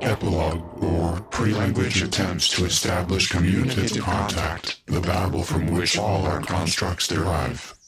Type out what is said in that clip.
Epilogue, or pre-language attempts to establish communicative contact, the babble from which all our constructs derive.